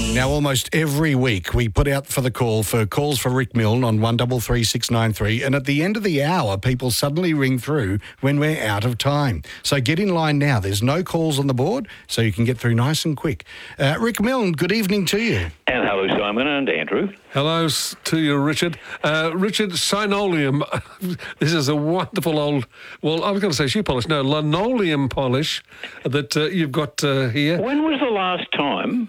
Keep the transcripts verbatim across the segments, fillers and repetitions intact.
Now, almost every week we put out for the call for calls for Rick Milne on one three three six nine three, and at the end of the hour, people suddenly ring through when we're out of time. So get in line now. There's no calls on the board, so you can get through nice and quick. Uh, Rick Milne, good evening to you. And hello, Simon and Andrew. Hello to you, Richard. Uh, Richard, Synoleum. This is a wonderful old, well, I was going to say shoe polish. No, linoleum polish that uh, you've got uh, here. When was the last time...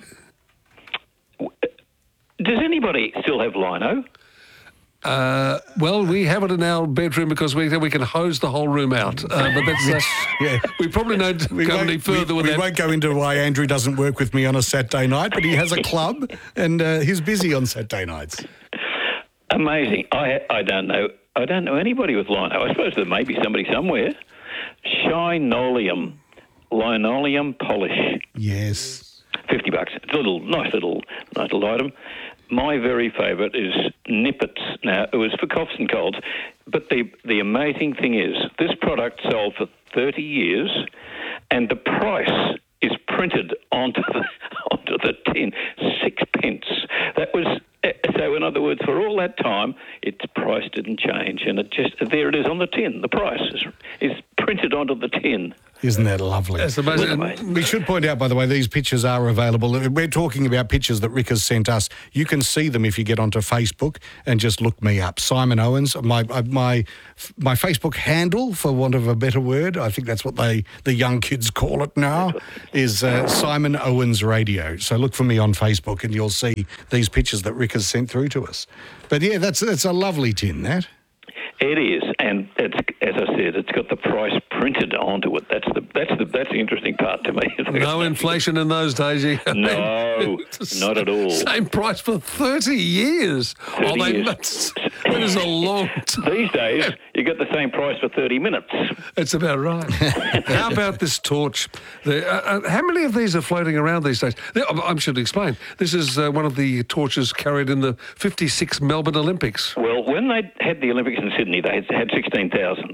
Does anybody still have lino? Uh, well, we have it in our bedroom because we we can hose the whole room out. Uh, but that's uh, Yeah. we probably don't We go won't- any further we, with we that. won't go into why Andrew doesn't work with me on a Saturday night, but he has a club and uh, he's busy on Saturday nights. Amazing. I I don't know. I don't know anybody with lino. I suppose there may be somebody somewhere. Synoleum, linoleum polish, Yes. fifty bucks. It's a little nice little nice little item. My very favourite is Nippets. Now, it was for coughs and colds, but the the amazing thing is this product sold for thirty years, and the price is printed onto the onto the tin, six pence. That was so. In other words, for all that time, its price didn't change, and it just there it is on the tin. The price is is printed onto the tin. Isn't that lovely? That's amazing. We should point out, by the way, these pictures are available. We're talking about pictures that Rick has sent us. You can see them if you get onto Facebook and just look me up. Simon Owens, my my my Facebook handle, for want of a better word, I think that's what they the young kids call it now, is uh, Simon Owens Radio. So look for me on Facebook and you'll see these pictures that Rick has sent through to us. But yeah, that's that's a lovely tin, that. It is, and it's, as I said, it's got the price printed onto it. That's the that's the that's the interesting part to me. No inflation in those days. You No, not at all. Same price for thirty years. thirty oh, they, years. That's, that is a long time. These days, you get the same price for thirty minutes. That's about right. How about this torch? The, uh, uh, how many of these are floating around these days? I should explain. This is uh, one of the torches carried in the fifty-six Melbourne Olympics. Well, when they had the Olympics in Sydney, they had, had sixteen thousand.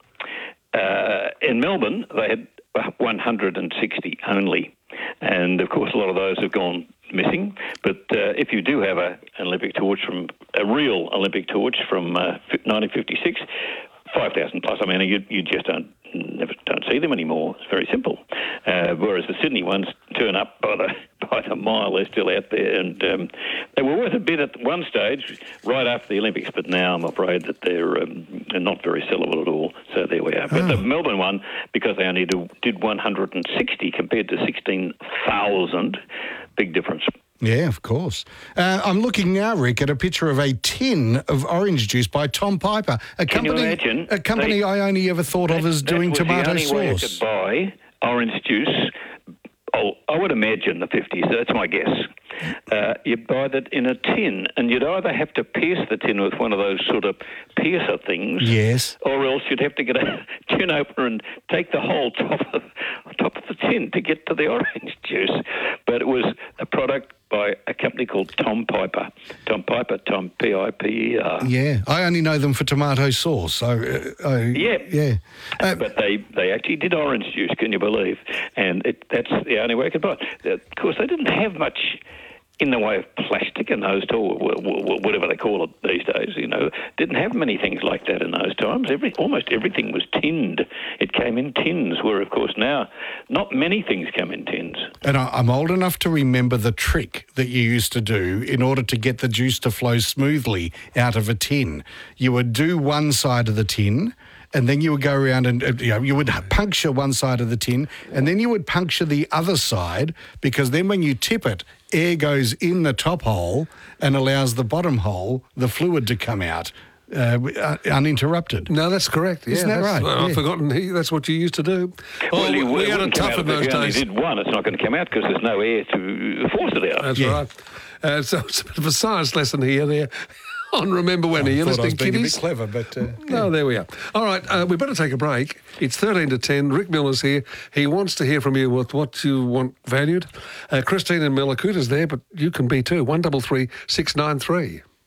Uh, in Melbourne, they had one hundred sixty only. And, of course, a lot of those have gone missing. But uh, if you do have a, an Olympic torch from, a real Olympic torch from uh, nineteen fifty-six, five thousand plus. I mean, you, you just don't never don't see them anymore. It's very simple. Uh, whereas the Sydney ones turn up by the by the mile. They're still out there, and um, they were worth a bit at one stage, right after the Olympics. But now I'm afraid that they're, um, they're not very sellable at all. So there we are. But Oh. the Melbourne one, because they only do, did one hundred sixty compared to sixteen thousand, big difference. Yeah, of course. Uh, I'm looking now, Rick, at a picture of a tin of orange juice by Tom Piper, a Can you company, imagine? a company They- I only ever thought of as That doing was tomato the only way I sauce. could buy orange juice. Oh, I would imagine the fifties. That's my guess. Uh, you'd buy that in a tin, and you'd either have to pierce the tin with one of those sort of piercer things, Yes. or else you'd have to get a tin opener and take the whole top of top of the tin to get to the orange juice. But it was a product by a company called Tom Piper. Tom Piper, Tom P I P E R. Yeah, I only know them for tomato sauce. So, uh, I, Yeah. yeah. Uh, But they, they actually did orange juice, can you believe? And it, that's the only way I could buy it. Of course, they didn't have much in the way of plastic in those, or whatever they call it these days, you know. Didn't have many things like that in those times. Every, almost everything was tinned. It came in tins, where, of course, now not many things come in tins. And I, I'm old enough to remember the trick that you used to do in order to get the juice to flow smoothly out of a tin. You would do one side of the tin, and then you would go around and, uh, you know, you would puncture one side of the tin, and then you would puncture the other side, because then when you tip it, air goes in the top hole and allows the bottom hole, the fluid, to come out uh, uninterrupted. No, that's correct. Yeah, Isn't that that's- right? I've Yeah. forgotten. he- That's what you used to do. Oh, Well, you, we it had it wouldn't come tough out in if those you only days. did one. It's not going to come out because there's no air to force it out. That's Yeah. right. Uh, so it's a bit of a science lesson here there. On Remember When. Are you I thought I was listening, being a bit kiddies? clever, but... Uh, No, there we are. All right, uh, we better take a break. It's thirteen to ten. Rick Miller's here. He wants to hear from you with what you want valued. Uh, Christine and Millakuta's there, but you can be too. one three three six nine three.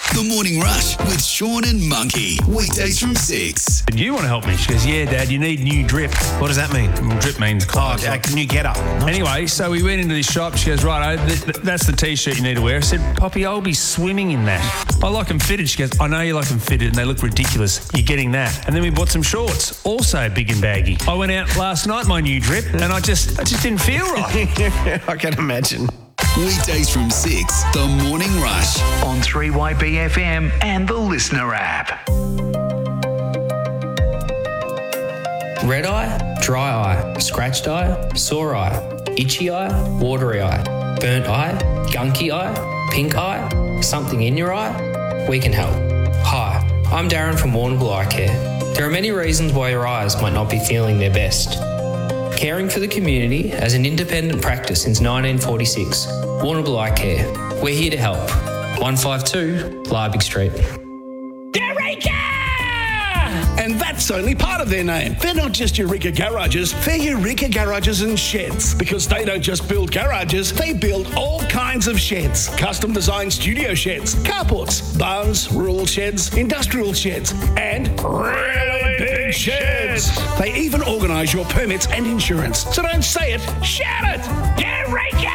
The Morning Rush with Sean and Monkey. Weekdays from six. Do you want to help me? She goes, yeah, Dad, you need new drip. What does that mean? Well, drip means clothes. Oh, can you get up? Anyway, so we went into this shop. She goes, right, th- th- that's the T-shirt you need to wear. I said, Poppy, I'll be swimming in that. I like them fitted. She goes, I know you like them fitted and they look ridiculous. You're getting that. And then we bought some shorts, also big and baggy. I went out last night, my new drip, and I just, I just didn't feel right. I can imagine. Weekdays from six. The Morning Rush on three Y B F M and the Listener app. Red eye, dry eye, scratched eye, sore eye, itchy eye, watery eye, burnt eye, gunky eye, pink eye, something in your eye? We can help. Hi, I'm Darren from Warrnambool Eye Care. There are many reasons why your eyes might not be feeling their best. Caring for the community as an independent practice since nineteen forty-six. Warrnambool Eye Care. We're here to help. one five two Liebig Street. Eureka! And that's only part of their name. They're not just Eureka Garages, they're Eureka Garages and Sheds. Because they don't just build garages, they build all kinds of sheds. Custom designed studio sheds, carports, barns, rural sheds, industrial sheds, and really big sheds. They even organise your permits and insurance. So don't say it, shout it! Eureka!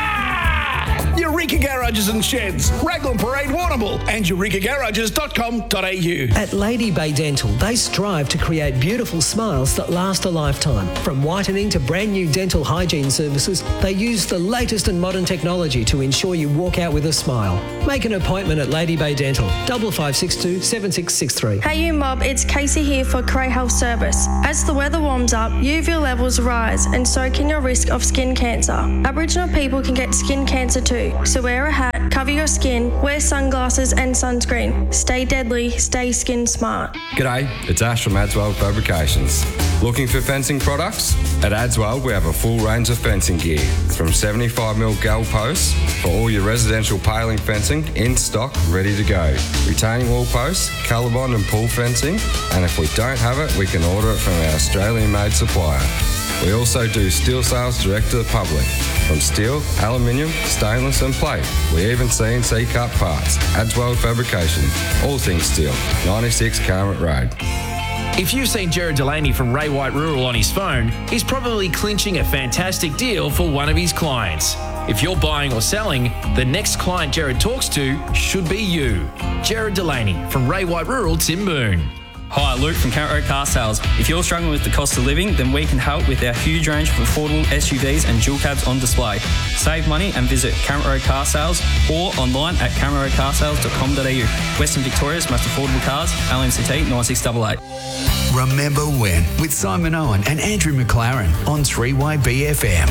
Eureka Garages and Sheds, Raglan Parade, Warrnambool, and eureka garages dot com dot a u. At Lady Bay Dental, they strive to create beautiful smiles that last a lifetime. From whitening to brand new dental hygiene services, they use the latest and modern technology to ensure you walk out with a smile. Make an appointment at Lady Bay Dental, double five six two seven six six three. Hey you mob, it's Casey here for Cray Health Service. As the weather warms up, U V levels rise and so can your risk of skin cancer. Aboriginal people can get skin cancer too, so wear a hat, cover your skin, wear sunglasses and sunscreen. Stay deadly, stay skin smart. G'day, it's Ash from Adswell Fabrications. Looking for fencing products? At Adswell, we have a full range of fencing gear, from seventy-five millimeter gal posts for all your residential paling fencing, in stock, ready to go. Retaining wall posts, Colorbond and pool fencing, and if we don't have it, we can order it from our Australian-made supplier. We also do steel sales direct to the public, from steel, aluminium, stainless and plate. We even C N C cut parts. Adswell Fabrication, all things steel, ninety-six Carmet Road. If you've seen Jared Delaney from Ray White Rural on his phone, he's probably clinching a fantastic deal for one of his clients. If you're buying or selling, the next client Jared talks to should be you. Jared Delaney from Ray White Rural, Timboon. Hi, Luke from Carrot Road Car Sales. If you're struggling with the cost of living, then we can help with our huge range of affordable S U Vs and dual cabs on display. Save money and visit Carrot Road Car Sales or online at carrot road car sales dot com dot a u. Western Victoria's most affordable cars, L M C T nine six eight eight. Remember When with Simon Owen and Andrew McLaren on three Y B F M.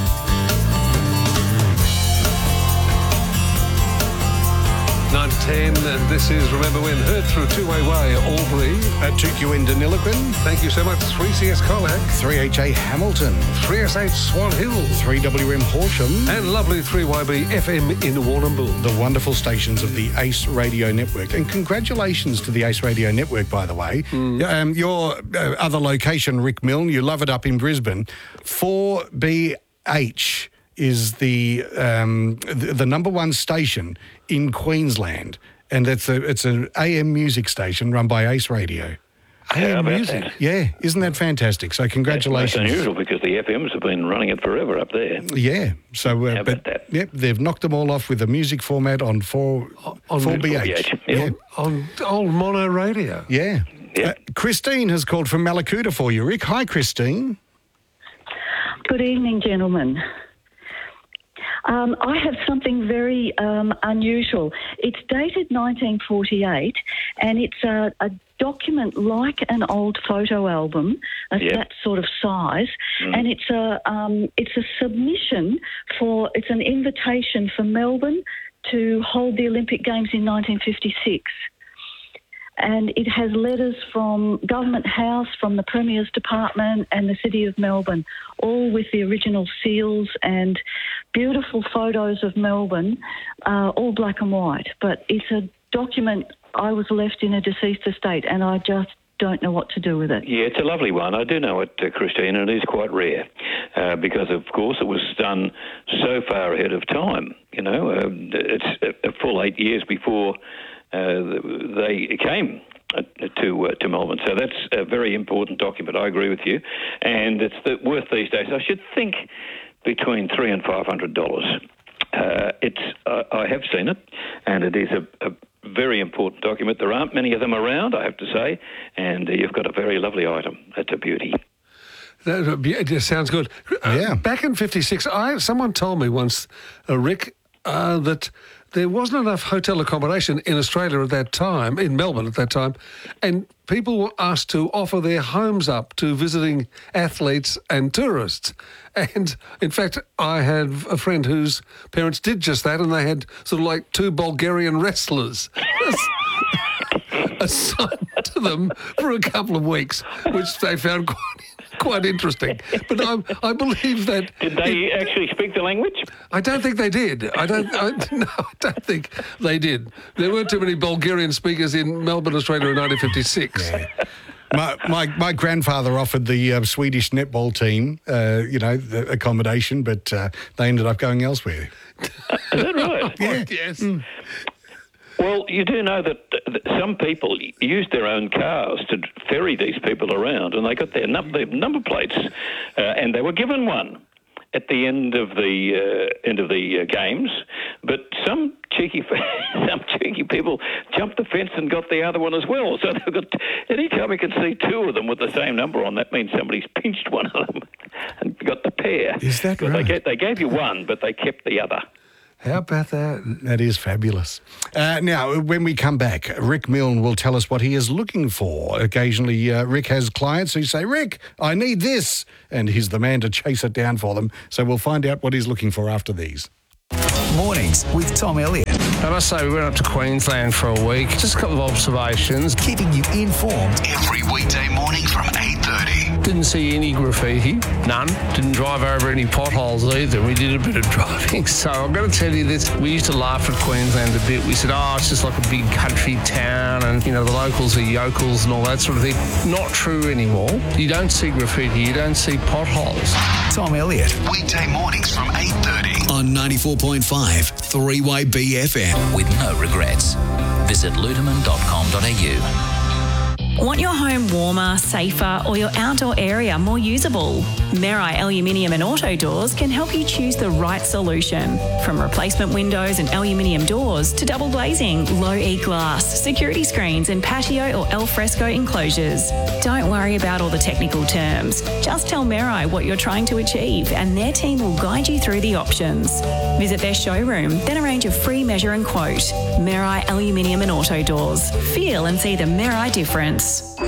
nine to ten, and this is Remember When, heard through two-way way, Albury. At two Q N Deniliquin. Thank you so much. three C S Colac. three H A Hamilton. three S H Swan Hill. three W M Horsham. And lovely three Y B F M in Warrnambool. The wonderful stations of the Ace Radio Network. And congratulations to the Ace Radio Network, by the way. Mm. Um, your uh, other location, Rick Milne, you love it up in Brisbane. four B H is the, um, the the number one station in Queensland, and it's a it's an A M music station run by Ace Radio. A M music, that? yeah, isn't that fantastic? So congratulations. That's unusual because the F Ms have been running it forever up there. Yeah, so uh, How but about that? Yep, they've knocked them all off with a music format on four on four B H. four B H, Yeah, yep. On old mono radio. yeah. Yep. Uh, Christine has called from Malakuta for you, Rick. Hi, Christine. Good evening, gentlemen. Um, I have something very um, unusual. It's dated nineteen forty-eight, and it's a, a document like an old photo album, of Yep. that sort of size, Mm. and it's a um, it's a submission for it's an invitation for Melbourne to hold the Olympic Games in nineteen fifty-six. And it has letters from Government House, from the Premier's Department and the City of Melbourne, all with the original seals and beautiful photos of Melbourne, uh, all black and white. But it's a document I was left in a deceased estate, and I just don't know what to do with it. Yeah, it's a lovely one. I do know it, uh, Christine, and it is quite rare uh, because, of course, it was done so far ahead of time. You know, uh, it's a, a full eight years before uh, they came to uh, to Melbourne. So that's a very important document. I agree with you, and it's the, worth these days, I should think, between three and five hundred dollars. Uh, it's uh, I have seen it, and it is a, a very important document. There aren't many of them around, I have to say, and uh, you've got a very lovely item. It's a beauty. That, it just sounds good. Yeah. Uh, back in fifty-six, I someone told me once, uh, Rick, uh, that there wasn't enough hotel accommodation in Australia at that time, in Melbourne at that time, and people were asked to offer their homes up to visiting athletes and tourists. And, in fact, I had a friend whose parents did just that, and they had sort of like two Bulgarian wrestlers assigned to them for a couple of weeks, which they found quite quite interesting. But I, I believe that... Did they it, actually speak the language? I don't think they did. I don't I, No, I don't think they did. There weren't too many Bulgarian speakers in Melbourne, Australia in nineteen fifty-six. Yeah. My, my my grandfather offered the uh, Swedish netball team, uh, you know, the accommodation, but uh, they ended up going elsewhere. Is that right? Yeah. Yes. Mm. Well, you do know that some people used their own cars to ferry these people around, and they got their, num- their number plates, uh, and they were given one at the end of the uh, end of the uh, games. But some cheeky some cheeky people jumped the fence and got the other one as well. So they've got any time you can see two of them with the same number on, that means somebody's pinched one of them and got the pair. Is that right? They gave, they gave you one, but they kept the other. How about that? That is fabulous. Uh, now, when we come back, Rick Milne will tell us what he is looking for. Occasionally, uh, Rick has clients who say, Rick, I need this. And he's the man to chase it down for them. So we'll find out what he's looking for after these. Mornings with Tom Elliott. I must say, we went up to Queensland for a week. Just a couple of observations. Keeping you informed every weekday morning from eight thirty. Didn't see any graffiti. None. Didn't drive over any potholes either. We did a bit of driving. So I'm going to tell you this. We used to laugh at Queensland a bit. We said, oh, it's just like a big country town and, you know, the locals are yokels and all that sort of thing. Not true anymore. You don't see graffiti. You don't see potholes. Tom Elliott. Weekday mornings from eight thirty on ninety-four point five three Y B F M. With no regrets. Visit luterman dot com dot a u. Want your home warmer, safer, or your outdoor area more usable? Merai Aluminium and Auto Doors can help you choose the right solution. From replacement windows and aluminium doors to double glazing, low-E glass, security screens and patio or al fresco enclosures. Don't worry about all the technical terms. Just tell Merai what you're trying to achieve and their team will guide you through the options. Visit their showroom, then arrange a free measure and quote. Merai Aluminium and Auto Doors. Feel and see the Merai difference.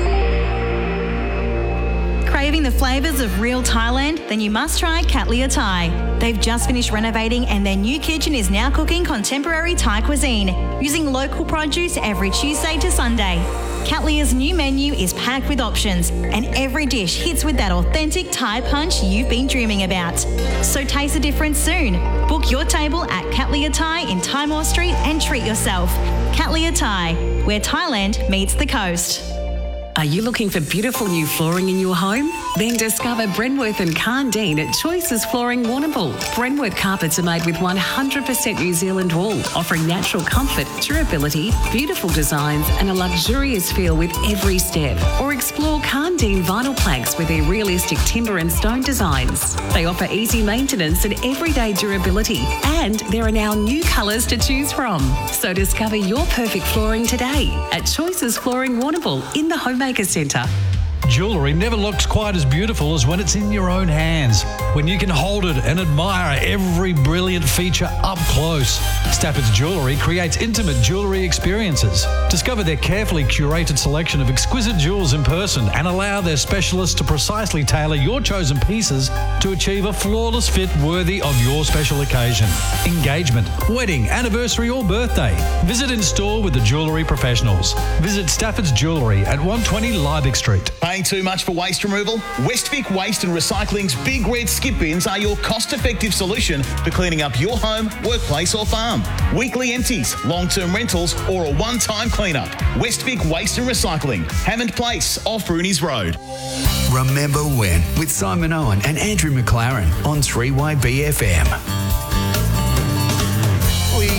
Craving the flavours of real Thailand? Then you must try Katlia Thai. They've just finished renovating and their new kitchen is now cooking contemporary Thai cuisine using local produce every Tuesday to Sunday. Katlia's new menu is packed with options and every dish hits with that authentic Thai punch you've been dreaming about. So taste the difference soon. Book your table at Katlia Thai in Timor Street and treat yourself. Katlia Thai, where Thailand meets the coast. Are you looking for beautiful new flooring in your home? Then discover Brenworth and Carndine at Choices Flooring Warrnambool. Brenworth carpets are made with one hundred percent New Zealand wool, offering natural comfort, durability, beautiful designs and a luxurious feel with every step. Or explore Carndine vinyl planks with their realistic timber and stone designs. They offer easy maintenance and everyday durability, and there are now new colours to choose from. So discover your perfect flooring today at Choices Flooring Warrnambool in the Homemaker Centre. Jewellery never looks quite as beautiful as when it's in your own hands, when you can hold it and admire every brilliant feature up close. Stafford's Jewellery creates intimate jewellery experiences. Discover their carefully curated selection of exquisite jewels in person and allow their specialists to precisely tailor your chosen pieces to achieve a flawless fit worthy of your special occasion. Engagement, wedding, anniversary or birthday. Visit in store with the jewellery professionals. Visit Stafford's Jewellery at one twenty Liebig Street. Paying too much for waste removal? Westvic Waste and Recycling's Big Red Skip Bins are your cost-effective solution for cleaning up your home, workplace or farm. Weekly empties, long-term rentals or a one-time clean-up. Westvic Waste and Recycling, Hammond Place off Rooney's Road. Remember When with Simon Owen and Andrew McLaren on three Y B F M. We um,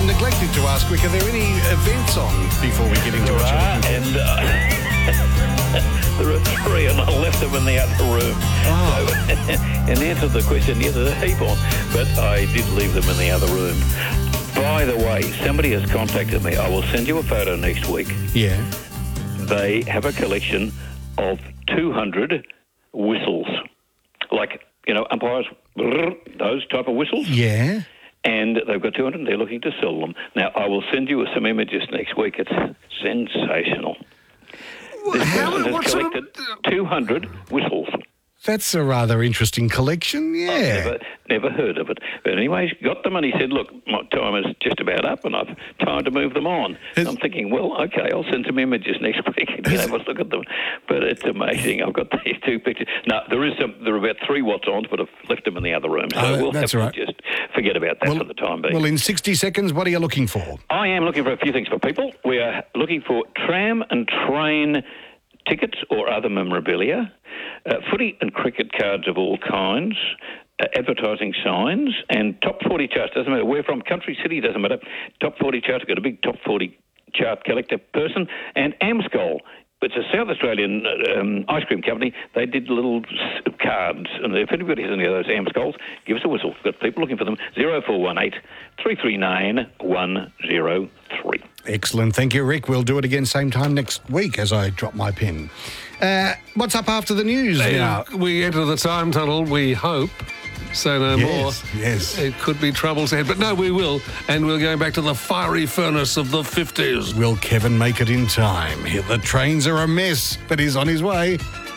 neglected to ask, Rick, are there any events on before we get into There what you're are, looking for? and uh, there are three, and I left them in the other room. Oh. So, in answer to the question, yes, there's a heap on, but I did leave them in the other room. By the way, somebody has contacted me. I will send you a photo next week. Yeah. They have a collection of two hundred whistles, like, you know, umpires, those type of whistles. Yeah. And they've got two hundred and they're looking to sell them. Now, I will send you some images next week. It's sensational. This person has collected two hundred whistles. That's a rather interesting collection, yeah. I've never, never heard of it. But anyway, he's got them and he said, look, my time is just about up and I've time to move them on. And I'm thinking, well, okay, I'll send some images next week and have a look at them. But it's amazing. I've got these two pictures. No, there is some, there are about three watts-ons, but I've left them in the other room. So Oh, we'll that's have right. to just forget about that for the time being. Well, in sixty seconds, what are you looking for? I am looking for a few things for people. We are looking for tram and train tickets or other memorabilia, uh, footy and cricket cards of all kinds, uh, advertising signs, and top forty charts. Doesn't matter where from, country, city, doesn't matter. Top forty charts. I've got a big top forty chart collector person. And Amscol, it's a South Australian um, ice cream company. They did little s- cards. And if anybody has any of those Amscols, give us a whistle. We've got people looking for them. zero four one eight, three three nine, one zero three. Excellent. Thank you, Rick. We'll do it again same time next week as I drop my pen. Uh, what's up after the news now? Uh, we enter the time tunnel, we hope. Say no Yes, more. yes. It could be troubles ahead, but no, we will. And we're going back to the fiery furnace of the fifties. Will Kevin make it in time? The trains are a mess, but he's on his way.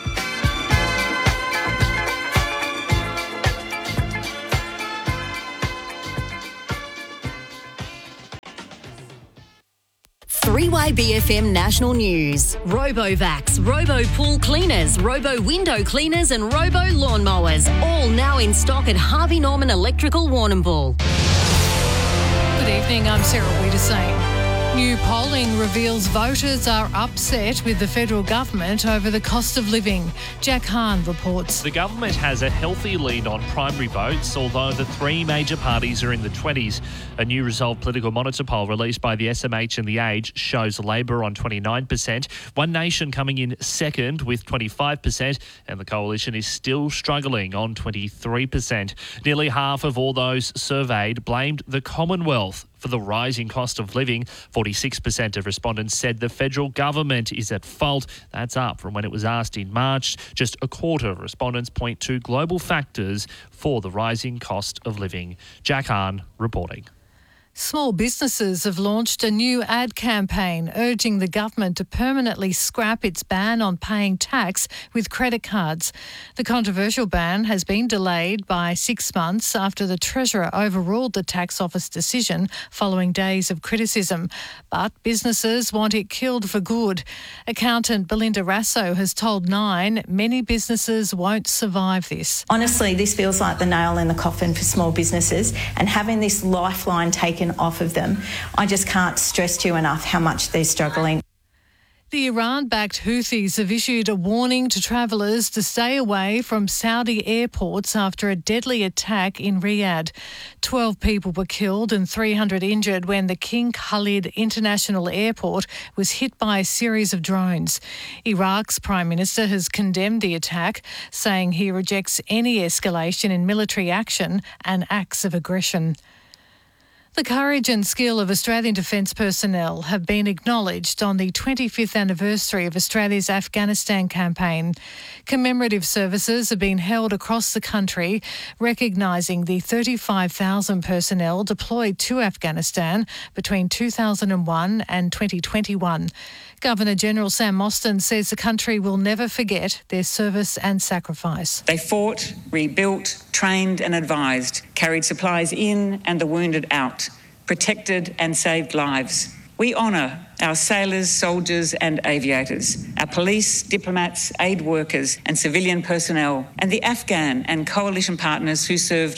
three Y B F M National News. RoboVacs, RoboPool Cleaners, Robo Window Cleaners and Robo Lawnmowers. All now in stock at Harvey Norman Electrical Warrnambool. Good evening, I'm Sarah Wiedersane. New polling reveals voters are upset with the federal government over the cost of living. Jack Hahn reports. The government has a healthy lead on primary votes, although the three major parties are in the twenties. A new Resolve Political Monitor poll released by the S M H and The Age shows Labor on twenty-nine percent, One Nation coming in second with twenty-five percent, and the Coalition is still struggling on twenty-three percent. Nearly half of all those surveyed blamed the Commonwealth for the rising cost of living. forty-six percent of respondents said the federal government is at fault. That's up from when it was asked in March. Just a quarter of respondents point to global factors for the rising cost of living. Jack Hahn reporting. Small businesses have launched a new ad campaign urging the government to permanently scrap its ban on paying tax with credit cards. The controversial ban has been delayed by six months after the Treasurer overruled the tax office decision following days of criticism. But businesses want it killed for good. Accountant Belinda Rasso has told Nine many businesses won't survive this. Honestly, this feels like the nail in the coffin for small businesses, and having this lifeline taken off of them, I just can't stress to you enough how much they're struggling. The Iran-backed Houthis have issued a warning to travellers to stay away from Saudi airports after a deadly attack in Riyadh. Twelve people were killed and three hundred injured when the King Khalid International Airport was hit by a series of drones. Iraq's Prime Minister has condemned the attack, saying he rejects any escalation in military action and acts of aggression. The courage and skill of Australian Defence personnel have been acknowledged on the twenty-fifth anniversary of Australia's Afghanistan campaign. Commemorative services have been held across the country, recognising the thirty-five thousand personnel deployed to Afghanistan between two thousand one and twenty twenty-one. Governor-General Sam Mostyn says the country will never forget their service and sacrifice. They fought, rebuilt, trained and advised, carried supplies in and the wounded out, protected and saved lives. We honour our sailors, soldiers and aviators, our police, diplomats, aid workers and civilian personnel, and the Afghan and coalition partners who served.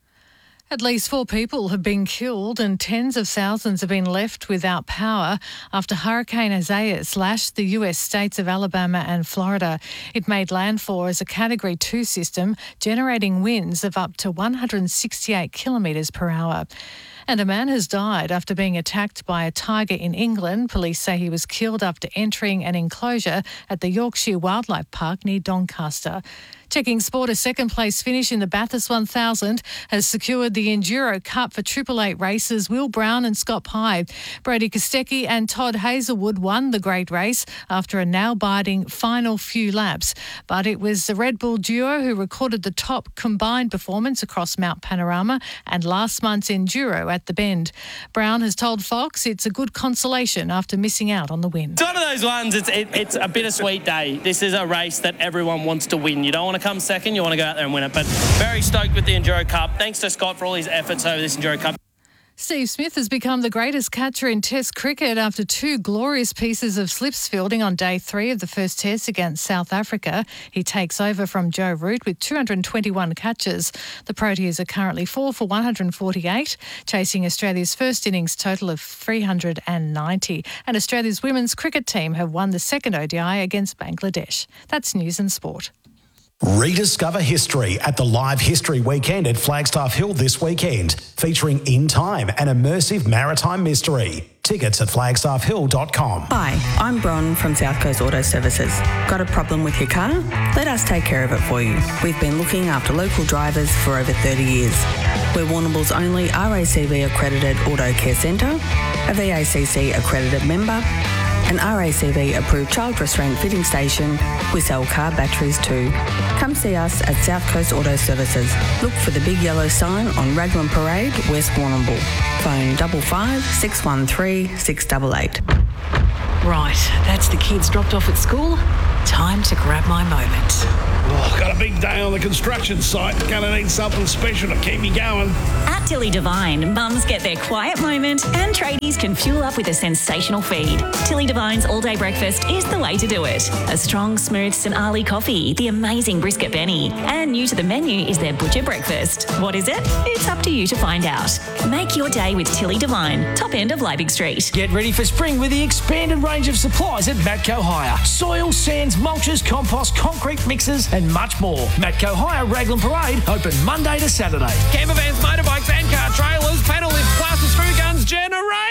At least four people have been killed and tens of thousands have been left without power after Hurricane Isaias lashed the U S states of Alabama and Florida. It made landfall as a Category two system, generating winds of up to one hundred sixty-eight kilometres per hour. And a man has died after being attacked by a tiger in England. Police say he was killed after entering an enclosure at the Yorkshire Wildlife Park near Doncaster. Checking sport, a second-place finish in the Bathurst one thousand has secured the Enduro Cup for Triple Eight racers Will Brown and Scott Pye. Brady Kostecki and Todd Hazelwood won the great race after a nail-biting final few laps. But it was the Red Bull duo who recorded the top combined performance across Mount Panorama and last month's Enduro at the Bend. Brown has told Fox it's a good consolation after missing out on the win. It's one of those ones, it's, it, it's a bittersweet day. This is a race that everyone wants to win. You don't want to come second, you want to go out there and win it. But very stoked with the Enduro Cup. Thanks to Scott for all his efforts over this Enduro Cup. Steve Smith has become the greatest catcher in Test cricket after two glorious pieces of slips fielding on day three of the first Test against South Africa. He takes over from Joe Root with two hundred twenty-one catches. The Proteas are currently four for one hundred forty-eight, chasing Australia's first innings total of three hundred ninety. And Australia's women's cricket team have won the second O D I against Bangladesh. That's News and Sport. Rediscover history at the Live History Weekend at Flagstaff Hill this weekend, featuring In Time, an immersive maritime mystery. Tickets at flagstaff hill dot com. Hi, I'm Bron from South Coast Auto Services. Got a problem with your car? Let us take care of it for you. We've been looking after local drivers for over thirty years. We're Warrnambool's only R A C V accredited auto care centre, a V A C C accredited member, an R A C V approved child restraint fitting station. We sell car batteries too. Come see us at South Coast Auto Services. Look for the big yellow sign on Raglan Parade, West Warrnambool. Phone double five six one three six eight eight. Right, that's the kids dropped off at school. Time to grab my moment. Oh, got a big day on the construction site. Gonna need something special to keep me going. At Tilly Divine, mums get their quiet moment and tradies can fuel up with a sensational feed. Tilly Divine's all-day breakfast is the way to do it. A strong, smooth St Ali coffee, the amazing brisket Benny, and new to the menu is their butcher breakfast. What is it? It's up to you to find out. Make your day with Tilly Divine, top end of Liebig Street. Get ready for spring with the expanded range of supplies at Matco Hire. Soil, sands, mulches, compost, concrete mixers and much more. Matco Hire, Raglan Parade, open Monday to Saturday. Camper vans, motorbikes and car trailers, panel lifts, classes, through guns, generate.